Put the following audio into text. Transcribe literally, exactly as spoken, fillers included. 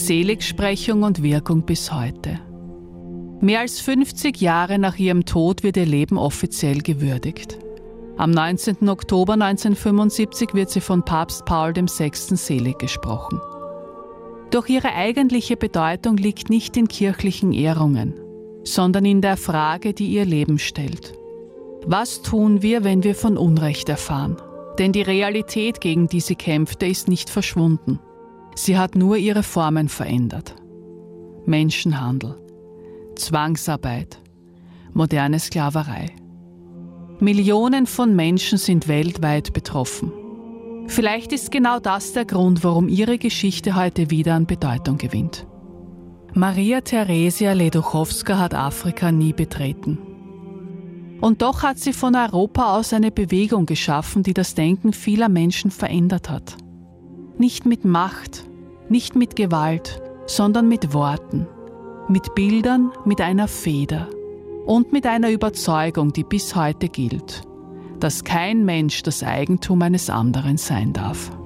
Seligsprechung und Wirkung bis heute. Mehr als fünfzig Jahre nach ihrem Tod wird ihr Leben offiziell gewürdigt. Am neunzehnten Oktober neunzehnhundertfünfundsiebzig wird sie von Papst Paul der Sechste selig gesprochen. Doch ihre eigentliche Bedeutung liegt nicht in kirchlichen Ehrungen, sondern in der Frage, die ihr Leben stellt. Was tun wir, wenn wir von Unrecht erfahren? Denn die Realität, gegen die sie kämpfte, ist nicht verschwunden. Sie hat nur ihre Formen verändert. Menschenhandel, Zwangsarbeit, moderne Sklaverei. Millionen von Menschen sind weltweit betroffen. Vielleicht ist genau das der Grund, warum ihre Geschichte heute wieder an Bedeutung gewinnt. Maria Theresia Leduchowska hat Afrika nie betreten. Und doch hat sie von Europa aus eine Bewegung geschaffen, die das Denken vieler Menschen verändert hat. Nicht mit Macht, nicht mit Gewalt, sondern mit Worten, mit Bildern, mit einer Feder und mit einer Überzeugung, die bis heute gilt, dass kein Mensch das Eigentum eines anderen sein darf.